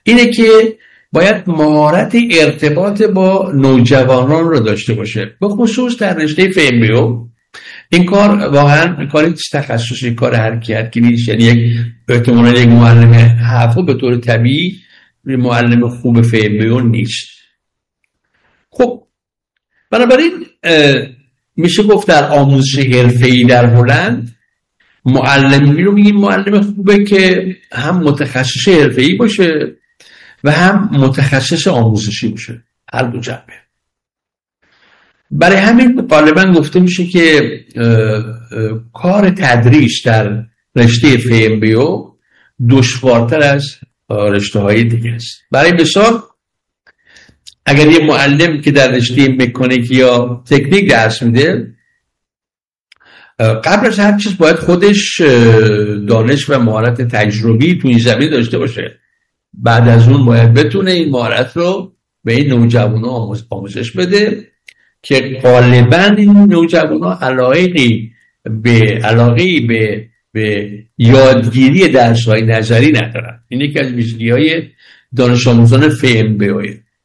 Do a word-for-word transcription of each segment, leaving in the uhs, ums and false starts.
اینه که باید مهارت ارتباط با نوجوانان رو داشته باشه، به خصوص در رشته اف ام بی او. این کار واقعا کاری تخصصی، کار هر کی هر کی نیست. یعنی یک احتمالاً یک معلم حرفه به طور طبیعی معلم خوب اف ام بی او نیست. خب بنابراین میشه گفت در آموزش حرفه‌ای در هلند معلمی رو میگیم معلم خوبه که هم متخصص حرفه‌ای باشه و هم متخصص آموزشی باشه، هر دو جنبه. برای همین غالبا گفته میشه که اه اه کار تدریس در رشته اف ام بی او دشوارتر از رشته های دیگه است. برای مثال اگر یه معلم که در رشته مکانیک یا تکنیک درس میده، قبل از هر چیز باید خودش دانش و مهارت تجربی تو این زمین داشته باشه. بعد از اون باید بتونه این مهارت رو به این نوجوانان آموزش بده که غالبا این نوجوانان علاقه‌ای به علاقه‌ای به به یادگیری درس‌های نظری ندارن. این یکی از ویژگی‌های دانش آموزان اف ام بی او.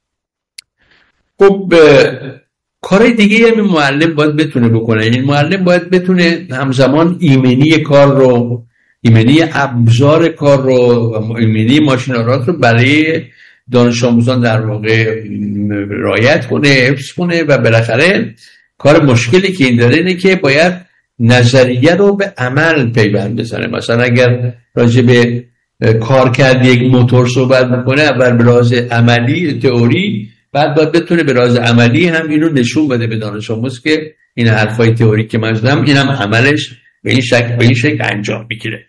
خب کار دیگه هم معلم باید بتونه بکنه. این معلم باید بتونه همزمان ایمنی کار رو، ایمنی ابزار کار رو و ایمنی ماشین‌آلات رو برای دانش آموزان در واقع رعایت کنه، حفظ کنه و بالاخره کار مشکلی که این داره اینه که باید نظریه رو به عمل پیوند بزنه. مثلا اگر راجع به کار کرد یک موتور صحبت میکنه، اول به لحاظ عملی تئوری، بعد باید بتونه به لحاظ عملی هم اینو نشون بده به دانش آموز که این حرفای تئوری که من زدم اینم عملش به این شکل به این شکل انجام میگیره.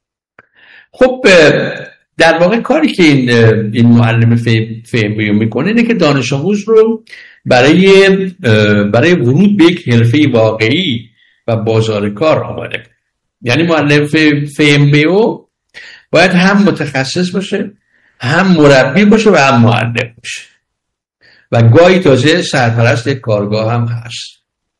خب در واقع کاری که این این معلم فهم بیو میکنه اینه که دانش آموز رو برای برای ورود به یک حرفه واقعی و بازار کار آماده کنه. یعنی معلم فهم بیو باید هم متخصص باشه، هم مربی باشه و هم معلم باشه و گاهی تازه سرپرست یک کارگاه هم هست.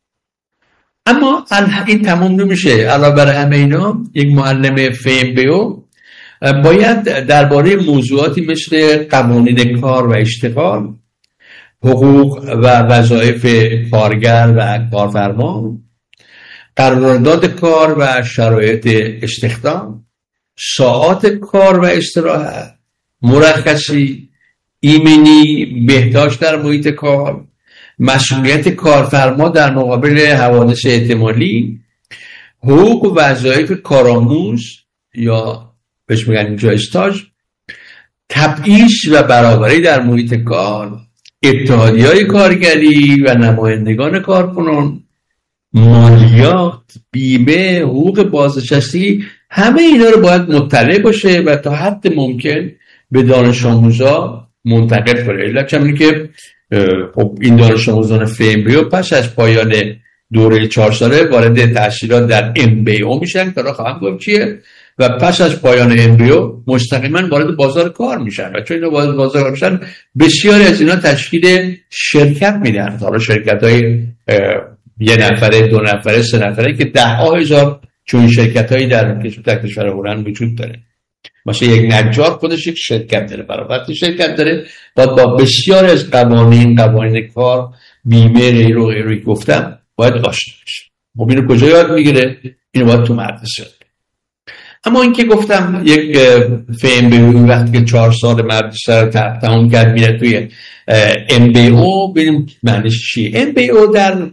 اما این تمام نمیشه. علاوه بر همه اینا یک معلم فهم بیو باید درباره موضوعاتی مثل قوانین کار و اشتغال، حقوق و وظایف کارگر و کارفرما، قرارداد کار و شرایط استخدام، ساعات کار و استراحت، مرخصی، ایمنی، بهداشت در محیط کار، مسئولیت کارفرما در مقابل حوادث احتمالی، حقوق و وظایف کارآموز یا بهش میگن اینجا استاژ، تبعیض و برابری در محیط کار، اتحادیه‌های کارگری و نمایندگان کارکنان، مالیات، بیمه، حقوق بازنشستگی، همه اینا رو باید مطلع باشه و تا حد ممکن به دانش آموزا منتقل کنه. علت چه اینه که خب این دانش آموزان فهم بیو پس از پایان دوره چهار ساله وارد تحصیلات در ام بی او میشن که را خواهم گفت چیه، و پس از پایان ام بی او مستقیما وارد بازار کار میشن و چون اینا وارد بازار کار میشن بسیاری از اینا تشکیل شرکت میدن. حالا شرکت‌های یه نفره، دو نفره، سه نفره که ده ها هزار چون شرکت‌هایی در کشور هلند وجود داره. مثلا یک نجار خودش یک شرکت داره، برای وقتی شرکت داره باید با بسیار از قوانین قوانین کار، بیمه، غیره و غیره گفتم باید آشنا بشه. خب اینو کجا یاد میگیره؟ اینو باید تو مدرسه. اما این که گفتم یک فهم بیو وقتی که چهار سال مدرسه رو تمام کرد میره توی ام بی او، ببینیم معنیش چیه. ام بی او در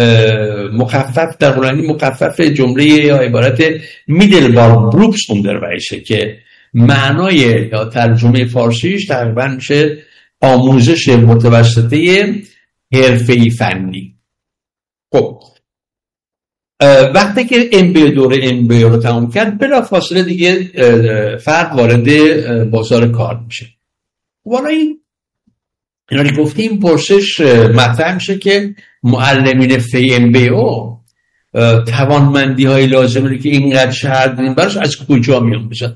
مخفف در هلندی مخفف جمله یا عبارت میدلبار بروپس اندرویشه که معنای یا ترجمه فارسیش تقریبا میشه آموزش متوسطه حرفه‌ای فنی. خب وقتی که ام بی او دوره ام بی او رو تمام کرد بلا فاصله دیگه فرد وارد بازار کار میشه. والا این اینا که گفتیم پرسش مطرح میشه که معلمین فهم بیو توانمندی های لازمه که اینقدر شهر داریم براش از کجا میان بشن؟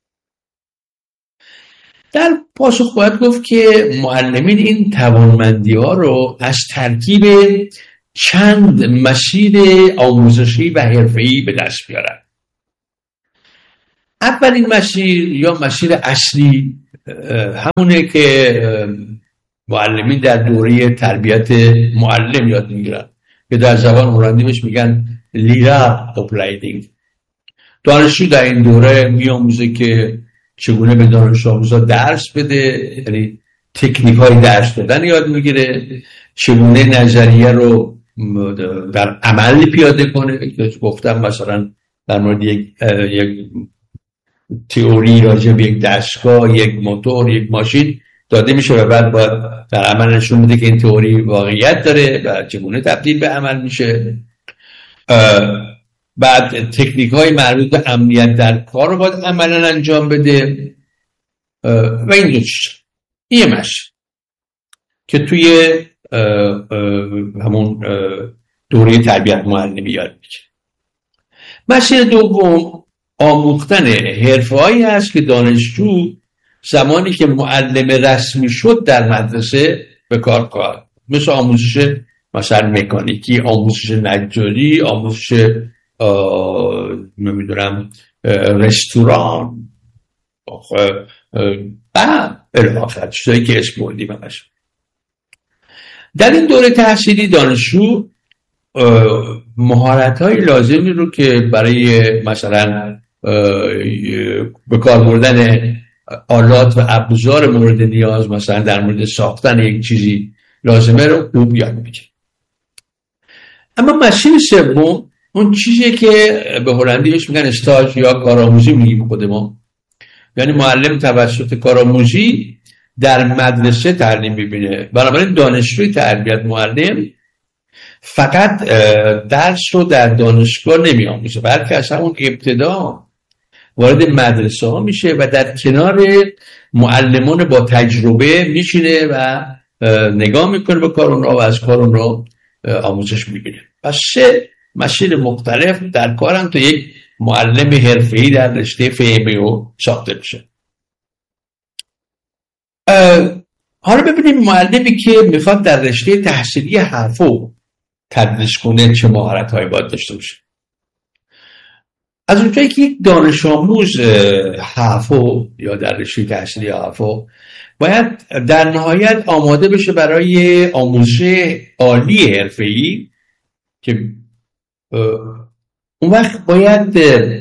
در پاسخ باید گفت که معلمین این توانمندی ها رو از ترکیب چند مسیر آموزشی و حرفه‌ای به دست بیارن. اولین مسیر یا مسیر اصلی همونه که معلمین در دوره تربیت معلم یاد میگیرن که در زبان هلندی بهش میگن لیرا اپلایدینگ. دانشجو در این دوره میآموزه که چگونه به دانش آموزا درس بده، یعنی تکنیک های درس دادن یاد میگیره، چگونه نظریه رو در عمل پیاده کنه. گفتم مثلا در مورد یک, یک تئوری راجع به یک دستگاه، یک موتور، یک ماشین داده میشه و بعد باید در عمل نشون بده که این تئوری واقعیت داره و چگونه تبدیل به عمل میشه. بعد تکنیک های مربوط به امنیت در کار رو باید عملا انجام بده و این دوچ این مشق که توی همون دوره تربیت معلمی یاد میشه. مسیر دوم آموختن حرفه‌هایی هست که دانشجو زمانی که معلم رسمی شد در مدرسه به کار کار، مثل آموزش مثلا مکانیکی، آموزش نجاری، آموزش نمیدونم رستوران و الاخر چیزایی که اسم بردیم همش. در این دوره تحصیلی دانشجو مهارت‌های لازمی رو که برای مثلا به کار بردن آلات و ابزار مورد نیاز، مثلا در مورد ساختن یک چیزی لازمه رو خوب یاد میگیره. اما مسیر سوم اون چیزی که به هلندی بهش میگن استاژ یا کارآموزی میگیم خود ما، یعنی معلم توسط کارآموزی در مدرسه تعلیم میبینه. بنابراین دانشجوی تربیت معلم فقط درس رو در دانشگاه نمیآموزه، بلکه از همون ابتدا وارد مدرسه ها میشه و در کنار معلمان با تجربه میشینه و نگاه میکنه به کار اونها و از کار اونها آموزش میگیره. پس سه مسیر مختلف در کارم تا یک معلم حرفه‌ای در رشته فیمیو ساخته بشه. حالا ببینیم معلمی که میخواد در رشته تحصیلی حرفو تدریس کنه چه مهارت‌هایی باید داشته باشه. از اونجایی که یک دانش آموز حرفو یا در رشته تحصیلی حرفو باید در نهایت آماده بشه برای آموزش عالی حرفه‌ای که اون وقت باید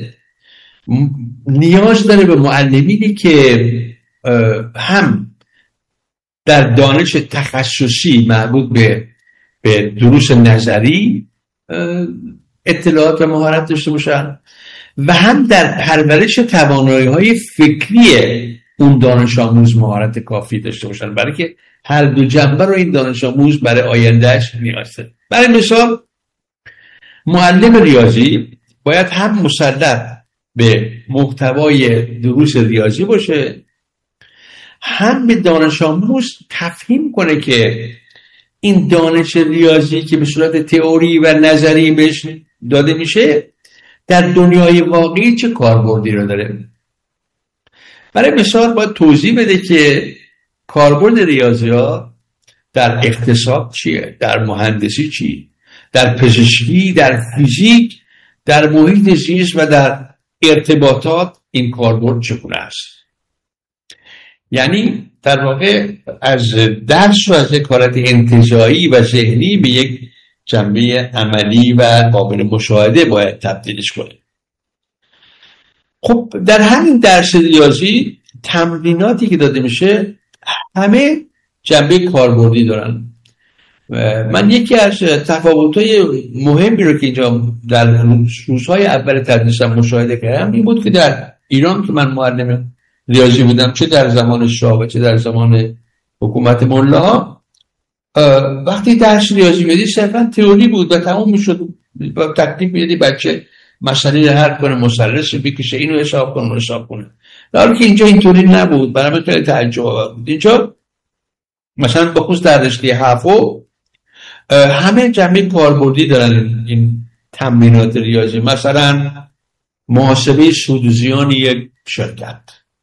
نیاز داره به معلمینی که هم در دانش تخصصی مربوط به به دروس نظری اطلاعات و مهارت داشته باشن و هم در پرورش توانایی‌های فکری اون دانش آموز مهارت کافی داشته باشن، برای که هر دو جنبه رو این دانش آموز برای آیندهش نیاز داره. برای مثال معلم ریاضی باید هم مسلط به محتوای دروس ریاضی باشه، هم به دانش آموز تفهیم کنه که این دانش ریاضی که به صورت تئوری و نظری بهش داده میشه در دنیای واقعی چه کاربردی رو داره. برای مثال باید توضیح بده که کاربرد ریاضیات در اقتصاد چیه، در مهندسی چیه، در پزشکی، در فیزیک، در محیط زیست و در ارتباطات این کاربرد چگونه است. یعنی در واقع از درس و از کارات انتزاعی و ذهنی به یک جنبه عملی و قابل مشاهده باید تبدیلش کنه. خب در همین درس ریاضی تمریناتی که داده میشه همه جنبه کاربردی دارن. من یکی از تفاوت‌های مهمی رو که اینجا در روزهای اول تدریسم مشاهده کردم این بود که در ایران که من معلم ریاضی بودم، چه در زمان شاه و چه در زمان حکومت ملا، وقتی درس ریاضی میدی صرفا تئوری بود و تموم میشد. با تکلیف میدی بچه مسئله رو حل کنه، مثلث بکشه، اینو حساب کنه، حساب کنه. در حالی که اینجا اینطوری نبود. برای من خیلی تعجب بود. اینجا مثلا بخصوص در رشته حرفو همه جنبه کاربردی دارن این تمرینات ریاضی. مثلا محاسبه سود و زیان یک شرکت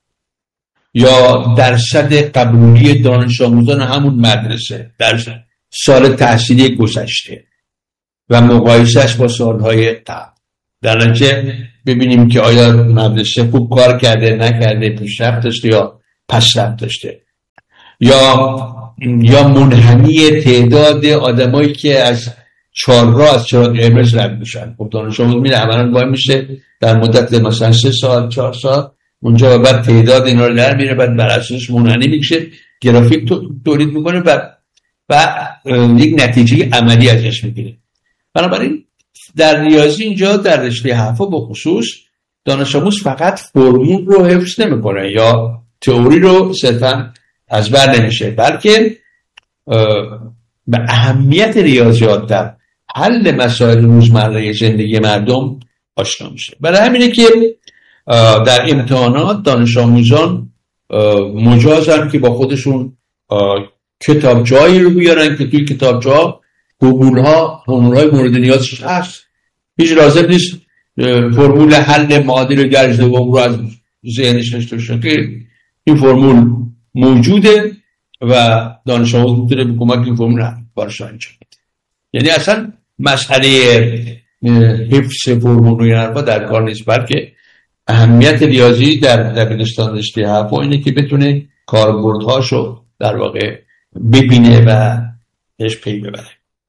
یا درصد قبولی دانش آموزان همون مدرسه در سال تحصیلی گذشته و مقایسهش با سالهای قبل، در نتیجه ببینیم که آیا مدرسه خوب کار کرده نکرده، پیشرفت داشته یا پسرفت داشته، یا یا منحنی تعداد آدمایی که از چهارراه از چراغ قرمز رد میشن. خب دانش آموز میره عملاً وای میشه در مدت مثلا سه سال چهار سال اونجا، و بعد تعداد اینا رو در میره، بعد بر اساسش منحنی میشه، گرافیک تولید میکنه و و یک نتیجه عملی ازش میگیره. بنابراین در ریاضی اینجا در رشته حرفا به خصوص دانش آموز فقط فرمول رو حفظ نمیکنه یا تئوری رو صرفا از بر نمیشه، بلکه به اهمیت ریاضیات در حل مسائل روزمره زندگی مردم آشنا میشه. برای همینه که در امتحانات دانش آموزان مجازن که با خودشون کتاب جایی رو بیارن که توی کتاب جا فرمول ها فرمول های مورد نیازش هست. هیچ لازم نیست فرمول حل معادل درجه دوم رو از ذهنش داشته باشه که این فرمول موجوده و دانش آموز میتونه به کمک این فرمول کارش انجام بده. یعنی اصلا مسئله حفظ فرمول و این حرفا در کار نیست، بلکه اهمیت ریاضی در دبیرستان رشته حرفا اینه که بتونه کاربردهاشو در واقع ببینه و بهش پی ببره.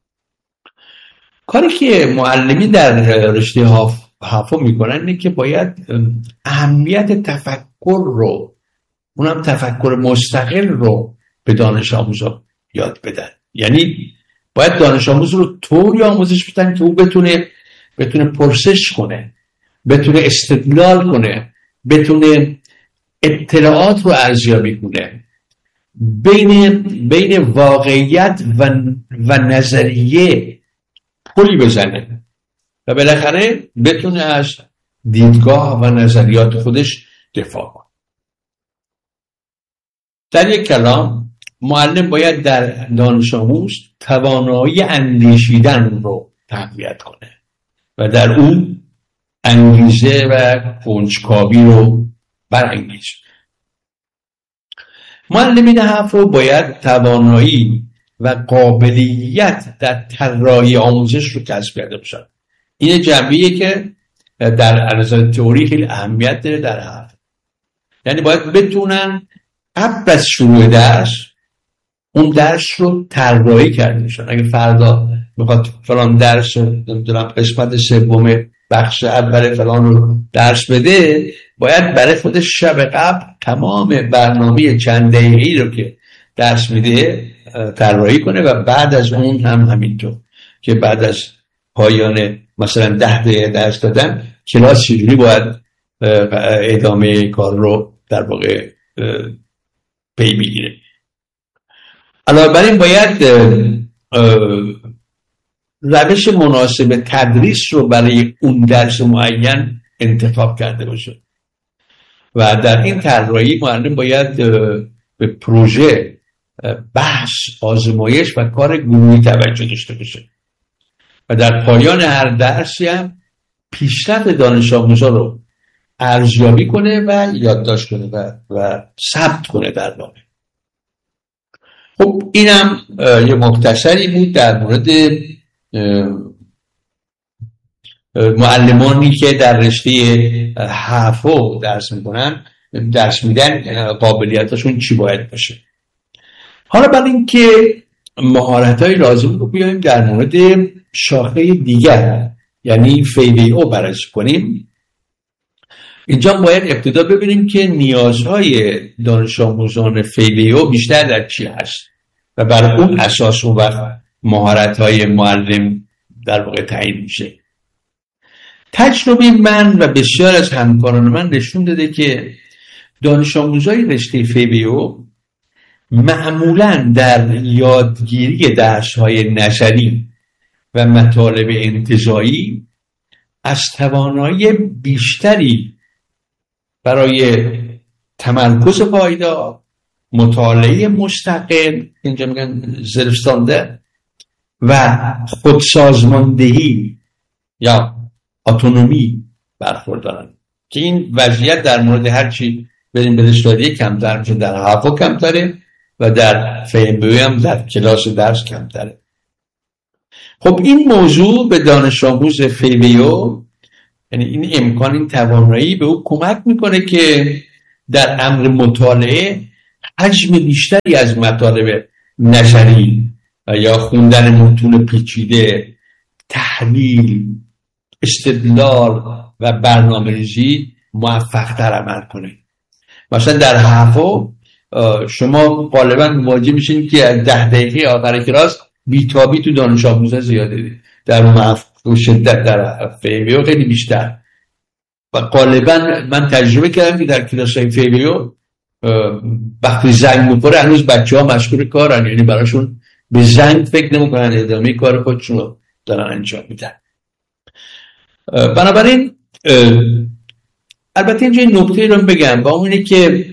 کاری که معلمی در رشته حرفا میکنن اینه که باید اهمیت تفکر رو، اونم تفکر مستقل رو به دانش آموزا یاد بدن. یعنی باید دانش آموز رو طوری آموزش بدن که او بتونه بتونه پرسش کنه، بتونه استدلال کنه، بتونه اطلاعات رو ارزیابی کنه، بین بین واقعیت و و نظریه پلی بزنه و بالاخره بتونه از دیدگاه و نظریات خودش دفاع کنه. در یک کلام معلم باید در دانش آموز توانایی اندیشیدن رو تقویت کنه و در اون انگیزه و کنجکاوی رو برانگیزه. معلمین حرفا باید توانایی و قابلیت در طراحی آموزش رو کسب کرده باشن. این جنبه‌ایه که در نظر تئوری خیلی اهمیت داره در حرف. یعنی باید بتونن قبل از شروع درس اون درس رو طراحی کرده باشن. اگه فردا میخواد فلان درس نمیدونم قسمت سوم بخش اول فلان رو درس بده، باید برای خودش شب قبل تمام برنامه چند دقیقه‌ای رو که درس میده طراحی کنه و بعد از اون هم همینطور که بعد از پایان مثلا ده دقیقه درس دادن کلاس چجوری باید ادامه کار رو در واقع پی بگیره. علاوه بر این باید روش مناسب تدریس رو برای اون درس معین انتخاب کرده باشه و در این طراحی معلم باید به پروژه، بحث، آزمایش و کار گروهی توجه داشته باشه و در پایان هر درسی هم پیشرفت دانش آموزا رو ارزیابی کنه و یادداشت کنه و, و ثبت کنه در نامه. خب اینم یه مختصری بود در مورد معلمانی که در رشته حرفا درس میکنن درس میدن قابلیتاشون چی باید باشه. حالا بعد این که مهارت‌های لازم رو بیایم در مورد شاخه دیگر یعنی فیدی او بررسی کنیم. اینجا باید ابتدا ببینیم که نیازهای دانش آموزان فیدی او بیشتر در چی هست و بر اون اساس اون وقت مهارت‌های معلم در واقع تعیین میشه. تجربه من و بسیار از همکاران من نشون داده که دانش آموزای رشته فیدی او معمولاً در یادگیری درس‌های نظری و مطالب انتزاعی از توانایی بیشتری برای تمرکز پایدار، مطالعه مستقل، اینجا میگن سلف استاندارد، و خودسازماندهی یا اتونومی برخوردارن که این وضعیت در مورد هر چی بریم به رشته کمتر میشه، در حرفا کمتره و در فهم‌جویی هم در کلاس درس کمتره. خب این موضوع به دانش آموز فیبیو، یعنی این امکان، این توانایی به او کمک میکنه که در امر مطالعه حجم بیشتری از مطالب نظری یا خوندن متون پیچیده، تحلیل، استدلال و برنامه‌ریزی موفق‌تر عمل کنه. مثلا در حرفا شما غالبا مواجه میشین که از ده دقیقه آخر کلاس بیتابی تو دانش آموزا زیاده، در مفهوم شدت در فیبیو خیلی بیشتر. و غالبا من تجربه کردم که در کلاس‌های فیبیو وقتی زنگ می‌خوره هنوز بچه‌ها مشغول کارن، یعنی براشون به زنگ فکر نمی‌کنن، ادامه کار خودشون رو دارن انجام میدن. بنابراین البته اینجا این نکته رو بگم و اون اینه که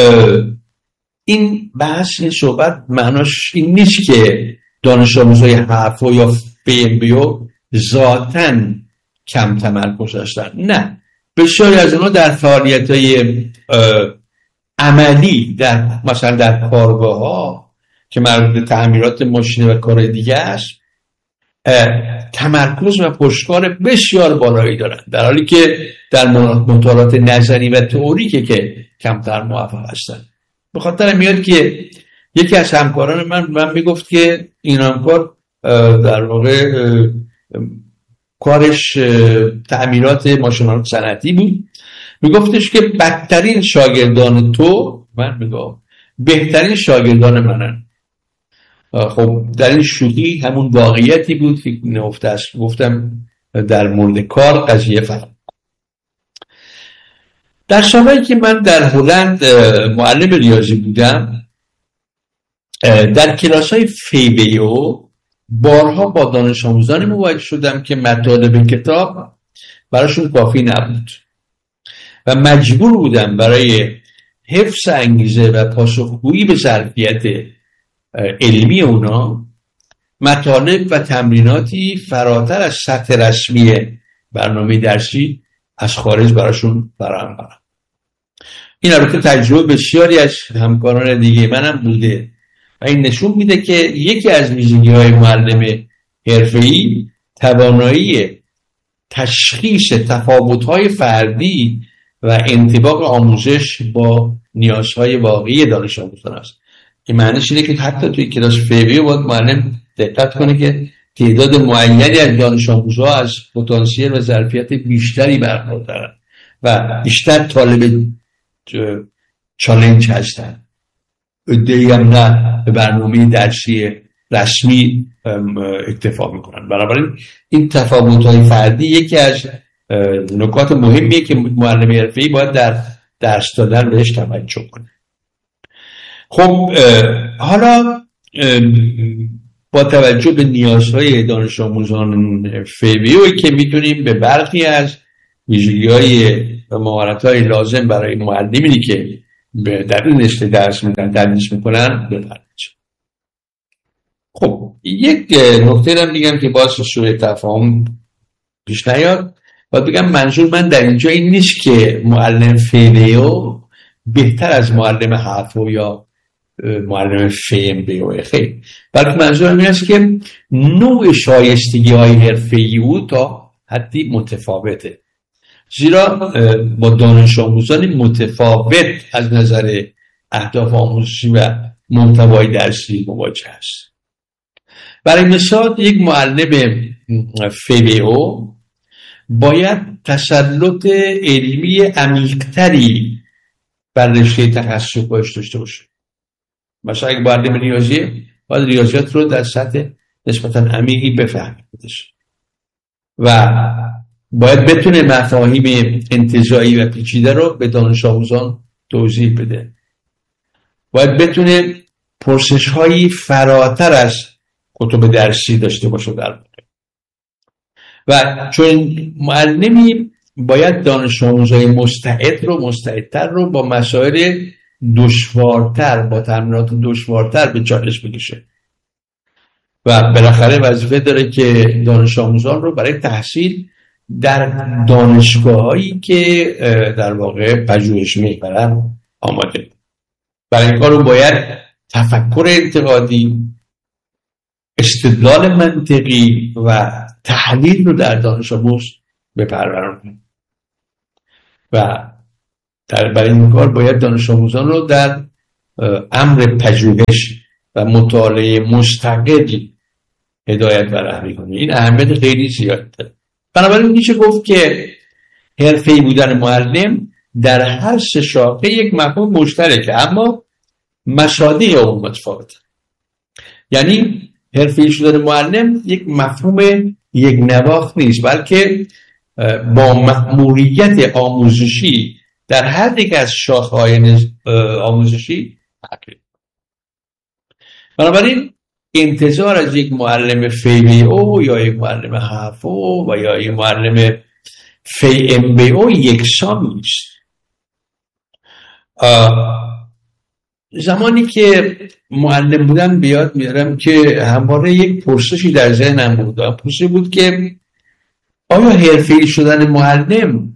این بحث، این صحبت معناش این نیست که دانش آموزای حرفا یا فی ام بی او ذاتاً کم تمرکز هستن. نه، بسیاری از اونها در فعالیت‌های عملی در مثلا در کارگاه‌ها که مربوط به تعمیرات ماشین و کار دیگه است تمرکز و پشتکار بسیار بالایی دارن، در حالی که در مطالعات نظری و تئوریکه که کمتر موفق هستن. به خاطر میاد که یکی از همکاران من من میگفت که این همکار در واقع کارش تعمیرات ماشین‌آلات صنعتی بود، میگفتش که بدترین شاگردان تو، من میگم بهترین شاگردان منن. خب در این شوخی همون واقعیتی بود که نهفته است. گفتم در مورد کار قضیه فرق. در سالهایی که من در هلند معلم ریاضی بودم در کلاس های فیبیو بارها با دانش آموزانی مواجه شدم که مطالب کتاب براشون کافی نبود و مجبور بودم برای حفظ انگیزه و پاسخگویی به ظرفیت علمی اونا مطالب و تمریناتی فراتر از سطح رسمی برنامه درسی از خارج براشون فراهم کنم. این البته تجربه بسیاری از همکاران دیگه منم بوده و این نشون میده که یکی از ویژگی‌های معلم حرفه‌ای توانایی تشخیص تفاوت‌های فردی و انطباق آموزش با نیازهای واقعی دانش آموزان است. این معنیش اینه که حتی توی کلاس فیبیو باید معلم دقت کنه که تعداد معینی از دانش آموزها از پتانسیل و ظرفیت بیشتری برخوردارن و بیشتر طالب چالنج هستن. عده‌ای هم نه به برنامه درسی رسمی اکتفا میکنن. بنابراین این تفاوت‌های فردی یکی از نکات مهمیه که معلم حرفه‌ای باید در درس دادن بهش توجه کنه. خب حالا با توجه به نیازهای دانش آموزان فیبیوی که میتونیم به برخی از ویژگی‌های و مهارت‌های لازم برای معلمینی که در این رشته درس میدن تدریس میکنن بپردازیم. خب یک نکته رو میگم که باعث سوء تفاهم پیش نیاد و بگم منظور من در اینجا این نیست که معلم فیبیو بهتر از معلم حرفو یا معلم فیم بیوه، خیلی، بلکه منظورم این است که نوع شایستگی های حرفه‌ای او تا حدی متفاوته، زیرا با دانش آموزان متفاوت از نظر اهداف آموزشی و محتوای درسی مواجه است. برای مثال یک معلم فیبیو باید تسلط علمی عمیق‌تری بر رشته تخصص خودش داشته باشه. مثلا اگه معلم ریاضیه باید ریاضیات رو در سطح نسبتاً عمیقی بفهمه و باید بتونه مفاهیم انتزاعی و پیچیده رو به دانش آموزان توضیح بده. باید بتونه پرسش‌هایی فراتر از کتب درسی داشته باشه در واقع. و چون معلمی باید دانش آموزای مستعد رو مستعدتر رو با مسائل دشوارتر، با تمرینات دشوارتر به چالش بکشه و بالاخره وظیفه داره که دانش آموزان رو برای تحصیل در دانشگاهایی که در واقع پژوهش می‌برن آماده. برای این کار رو باید تفکر انتقادی، استدلال منطقی و تحلیل رو در دانش آموز بپرورونه و در برای این کار باید دانش آموزان رو در امر پژوهش و مطالعه مستقل هدایت و رهبری کنه. این اهمیت خیلی زیاد داره. بنابراین میشه گفت که حرفه‌ای بودن معلم در هر سه شاخه یک مفهوم مشترکه، اما مصادیق اون متفاوته. یعنی حرفه‌ای شدن معلم یک مفهوم یک نواخت نیست، بلکه با مأموریت آموزشی در هر یک از شاخه‌های آموزشی تقریبا. بنابراین انتظار از یک معلم فی او یا یک معلم هاف او و یا یک معلم فی ام بی او یکسان نیست. زمانی که معلم بودم بیاد میارم که همواره یک پرسشی در ذهنم بود. پرسشی بود که آیا حرفه‌ای شدن معلم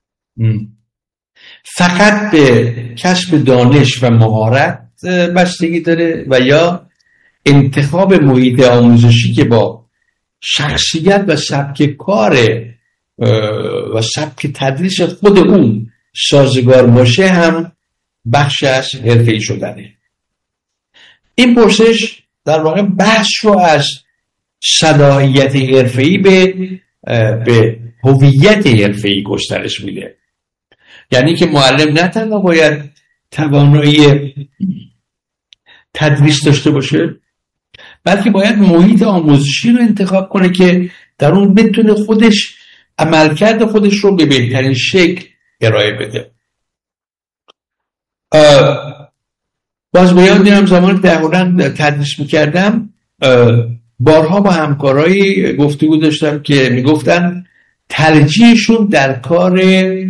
فقط به کسب دانش و مهارت بستگی داره و یا انتخاب محیط آموزشی که با شخصیت و سبک کار و سبک تدریس خود اون سازگار باشه هم بخش از حرفه‌ای شدنه؟ این پرسش در واقع بحث رو از صلاحیت حرفه‌ای به به هویت حرفه‌ای گسترش میده. یعنی که معلم نه تنها باید توانایی تدریس داشته باشه، بلکه باید محیط آموزشی رو انتخاب کنه که در اون بتونه خودش عملکرد خودش رو به بهترین شکل ارائه بده. باز به یاد میارم زمانی که در هلند تدریس میکردم، بارها با همکارایی گفتگو داشتم که میگفتن ترجیحشون در کار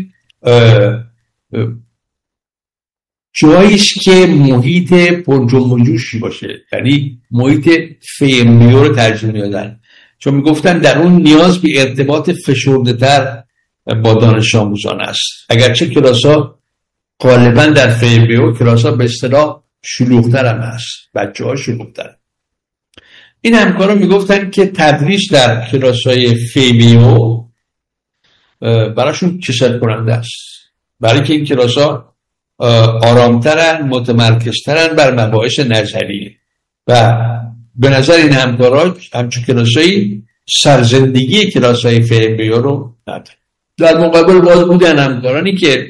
جاییست که محیط پر جنب و جوشی باشه، یعنی محیط فیمیو رو ترجیح میدادن، چون میگفتن در اون نیاز به ارتباط فشرده تر با دانش آموزان است. اگرچه کلاس‌ها غالبا در فیمیو کلاس‌ها به اصطلاح شلوغ‌تر هم هست، بچه‌ها شلوغ‌تر. این همکارا میگفتن که تدریس در کلاس‌های فیمیو براشون کسل کننده است، برای که این کلاس‌ها آرامترن، متمرکزترن بر مباحث نظری و به نظر این همکارا همچون کلاس‌های سرزندگی کلاس‌های فیمیو رو ندارن. در مقابل باز بودن همکارانی که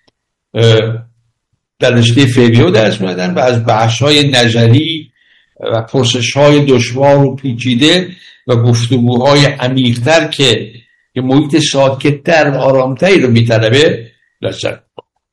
در رشته فیمیو درس میدن و از بحث‌های نظری و پرسش‌های دشوار و پیچیده و گفتگوهای عمیق‌تر که یه محیط ساکت‌تر و آرامتری رو می‌طلبه لذت.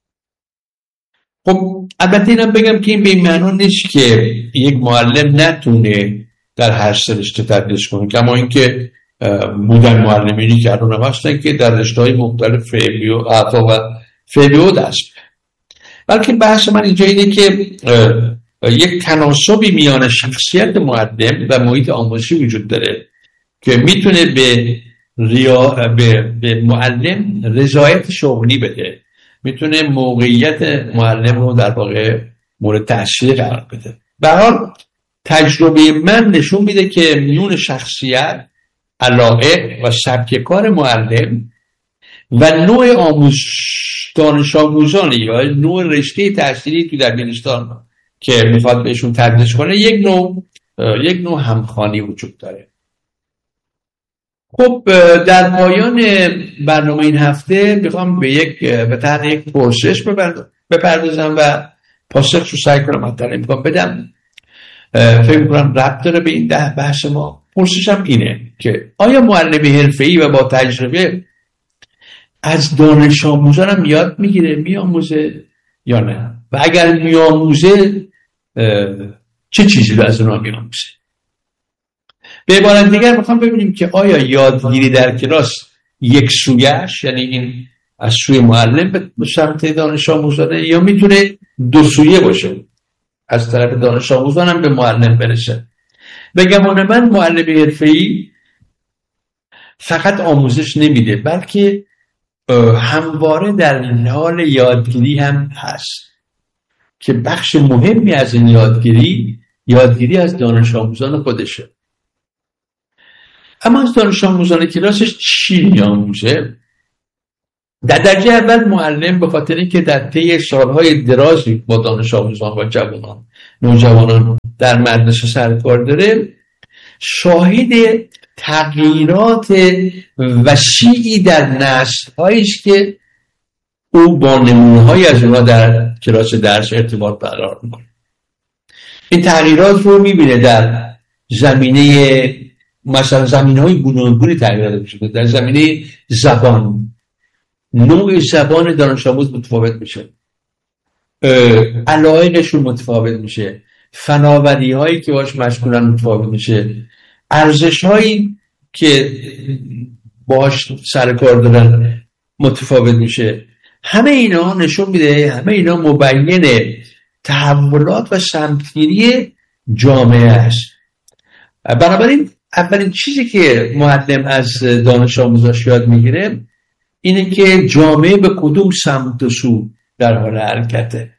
خب البته اینم بگم که این به این معنا نیست که یک معلم نتونه در هر سه رشته تدریس کنه، کما اینکه بودن معلمینی که الان هستن که در رشته‌های مختلف فیمیو عفا و فیمیو درس. بلکه بحث من اینجا اینه که یک تناسبی میان شخصیت معلم و محیط آموزشی وجود داره که میتونه به ریا به, به معلم رضایت شغلی بده، میتونه موقعیت معلم رو در واقع مورد تأثیر قرار بده. به هر حال تجربه من نشون میده که میون شخصیت، علاقه و سبک کار معلم و نوع آموز دانش آموزانی یا نوع رشته تحصیلی تو در دبیرستان که میخواد بهشون تدریس کنه یک نوع یک نوع همخوانی وجود داره. خب در پایان برنامه این هفته میخوام به یک به طرح یک پرسش بپردازم و پاسخش رو سعی کنم حتی امکان بدم. فکر میکنم ربط داره به این ده بحث ما. پرسشم اینه که آیا معلم حرفه‌ای و با تجربه از دانش آموزانم یاد میگیره، میآموزه یا نه؟ و اگر میآموزه چه چیزی رو از اونها میآموزه؟ به عبارت دیگر میخوام ببینیم که آیا یادگیری در کلاس یک سویش، یعنی این از سوی معلم به سمت دانش آموزانه، یا میتونه دو سویه باشه، از طرف دانش آموزانم به معلم برسه. به گمان من معلم حرفه‌ای فقط آموزش نمیده، بلکه همواره در حال یادگیری هم هست که بخش مهمی از این یادگیری یادگیری از دانش آموزان خودشه. اما از دانش آموزان کلاسش چی می‌آموزه؟ در درجه اول معلم به خاطر اینکه در طی سالهای درازی با دانش آموزان و جوانان نوجوانان در مدرسه سر کار داره، شاهد تغییرات وسیعی در نسل‌هایی است که او با نمونه‌هایی از اونها در کلاس درس ارتباط برقرار می‌کنه. این تغییرات رو می‌بینه در زمینه مثلا زمینه‌های گوناگونی تغییرات میشه. در زمینه زبان، نوع زبان دانش آموز متفاوت میشه، علایقشون متفاوت میشه، فناوری‌هایی که باش مشغولن متفاوت میشه، ارزش‌هایی که باش سر کار دارن متفاوت میشه. همه اینا نشون میده، همه اینا مبین تحولات و سمتگیری جامعه است. بنابراین اولین چیزی که معلم از دانش آموزاش یاد میگیره اینه که جامعه به کدوم سمت و سو در حال حرکته.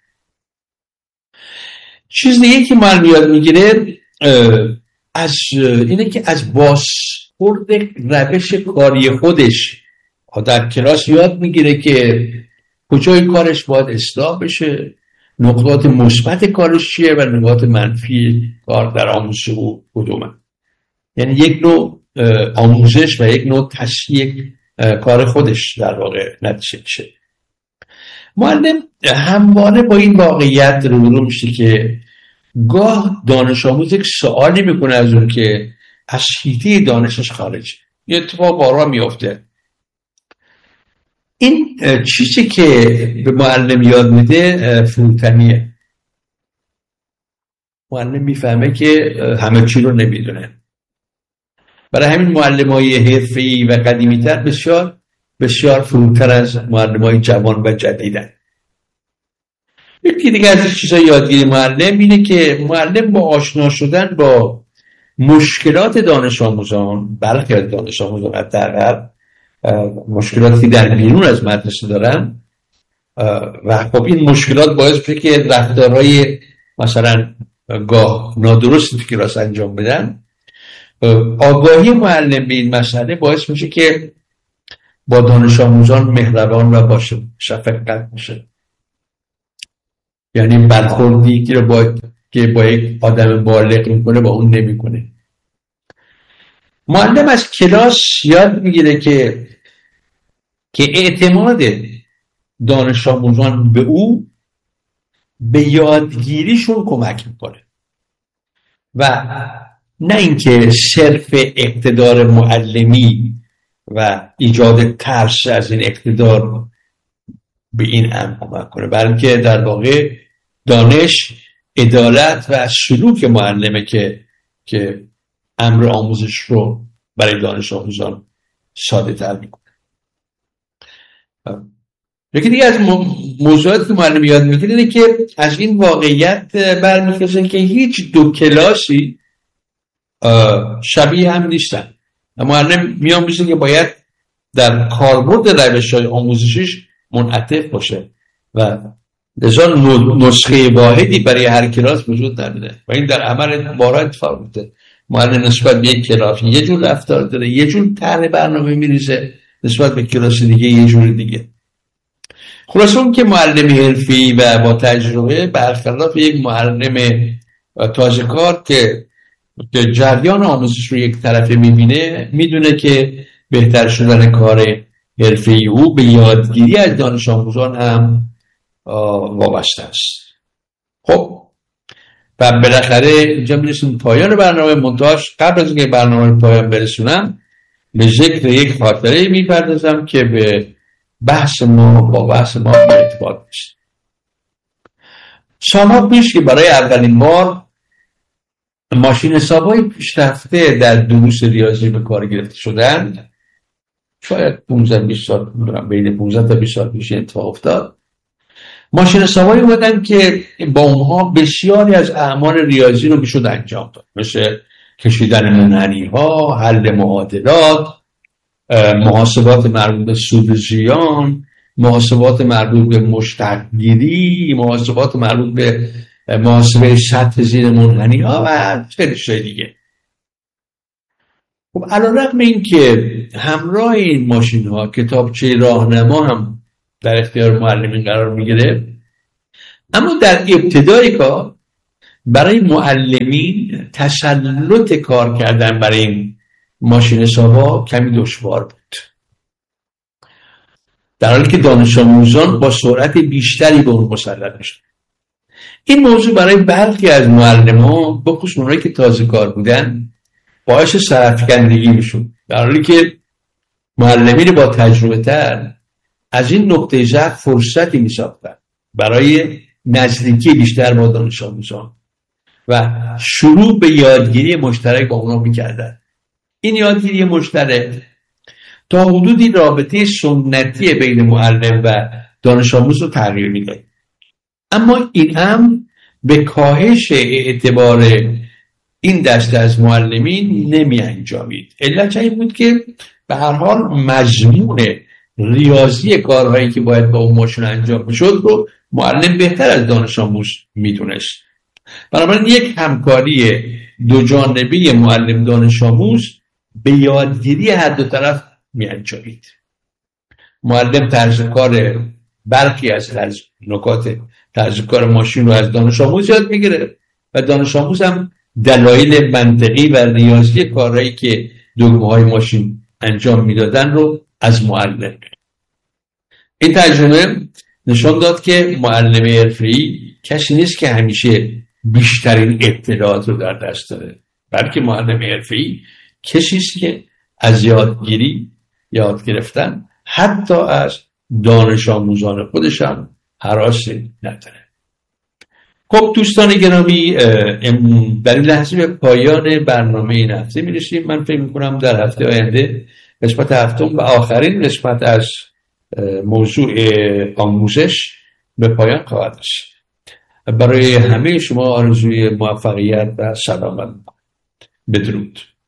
چیز دیگه که معلم یاد میگیره از اینه که از بازخورد روش کاری خودش در کلاس یاد میگیره که کجای کارش باید اصلاح بشه، نقاط مثبت کارش چیه و نقاط منفی کار در آموزش او کدومه. یعنی یک نوع آموزش و یک نوع تشویق کار خودش در واقع نتیجه میشه. معلم همواره با این واقعیت روبرو میشه که گاه دانش آموز یک سوالی میکنه از اون که از حیطه دانشش خارجه. یه اتفاق بارها میفته. این چیزی که به معلم یاد میده فروتنیه. معلم میفهمه که همه چی رو نمیدونه. برای همین معلمای حرفه‌ای و قدیمی‌تر بسیار بسیار فروتر از معلمای جوان و جدیدن. یکی دیگه از چیزای یادگیری معلم اینه که معلم با آشنا شدن با مشکلات دانش آموزان، برخی از دانش آموزان حداقل مشکلاتی در بیرون از مدرسه دارن و خب این مشکلات باعث میشه که رفتارهای مثلا گاه نادرستی تو کلاس انجام بدن. آگاهی معلم به این مسئله باعث میشه که با دانش آموزان مهربان و با شفقت میشه. یعنی برخوردی که با که با یک آدم بالغ میکنه با اون نمیکنه. معلم از کلاس یاد میگیره که که اعتماد دانش آموزان به او به یادگیریشون کمک میکنه و نه اینکه صرف اقتدار معلمی و ایجاد ترس از این اقتدار به این امر کمک کنه، بلکه در واقع دانش، عدالت و سلوک معلمه که که امر آموزش رو برای دانش آموزان ساده تر میکنه. یکی دیگه از موضوعاتی که معلم یاد میگیره اینه که از این واقعیت برمیخواسته که هیچ دو کلاسی شبیه هم نیستن. معلم میآموزه که باید در کاربرد روش‌های آموزشیش منعطف باشه و لذا نسخه واحدی برای هر کلاس وجود نداره و این در عمل بارها اتفاق میفته. معلم نسبت به یک کلاس یه جور رفتار داره، یه جور طرح برنامه میریزه، نسبت به کلاس دیگه یه جور دیگه. خلاصه اون که معلم حرفه‌ای و با تجربه برخلاف یک معلم تازه کار که که جریان آموزش رو یک طرفه میبینه، میدونه که بهتر شدن کار حرفه‌ای او به یادگیری از دانش آموزان هم وابسته است. خب و بالاخره اینجا میرسیم پایان برنامه مونتاژ. قبل از اینکه برنامه پایان برسونم به ذکر یک خاطره میپردازم که به بحث ما با بحث ما ارتباط داشت. سالها پیش که برای اولین بار ماشین حساب‌های پیشرفته در دروس ریاضی به کار گرفته شدن، شاید پانزده بیست سال بین پانزده تا بیست سال پیش اتفاق افتاد. ماشین حساب‌هایی بودن که با اونها بسیاری از اعمال ریاضی رو میشد انجام داد، مثل کشیدن منحنی‌ها، حل معادلات، محاسبات مربوط به سود و زیان، محاسبات مربوط به مشتق‌گیری، محاسبات مربوط به محاسبه سطح زیر منحنی‌ها و خیلی چیزای دیگه. خب علیرغم این که همراه این ماشین ها کتابچه راهنما هم در اختیار معلمین قرار میگیره، اما در ابتدای کار برای معلمین تسلط کار کردن برای این ماشین حساب‌ها کمی دشوار بود، در حالی که دانش آموزان با سرعت بیشتری به اون مسلط میشدن. این موضوع برای برخی از معلمان، بخصوص اونایی که تازه کار بودن، باعث سرفکندگی میشد، در حالی که معلمین با تجربه تر از این نقطه ضعف فرصتی میساختن برای نزدیکی بیشتر با دانش آموزان و شروع به یادگیری مشترک با اونا میکردن. این یادگیری مشترک تا حدودی رابطه سنتی بین معلم و دانش آموز رو تغییر میده، اما این هم به کاهش اعتبار این دسته از معلمین نمی انجامید. علت این بود که به هر حال مضمون ریاضی کارهایی که باید با اون ماشین انجام میشد رو معلم بهتر از دانش آموز میدونست. بنابراین یک همکاری دو جانبه معلم دانش آموز به یادگیری هر دو طرف می انجامید. معلم طرز کار برخی از نکات طرز کار ماشین رو از دانش آموز یاد میگیره و دانش آموز هم دلایل منطقی و ریاضی کارهایی که دکمه های ماشین انجام میدادن رو از معلم. این تجربه نشان داد که معلم حرفه‌ای کسی نیست که همیشه بیشترین اطلاعات رو در دست داره، بلکه معلم حرفه‌ای کسی است که از یادگیری یاد گرفتن حتی از دانش آموزان خودش هم هراسی نداره. خب دوستان گرامی، در این لحظه به پایان برنامه این هفته میرسیم. من فکر میکنم در هفته آینده قسمت هفتم و آخرین قسمت از موضوع آموزش به پایان خواهد رسید. برای همه شما آرزوی موفقیت و سلامت. بدرود.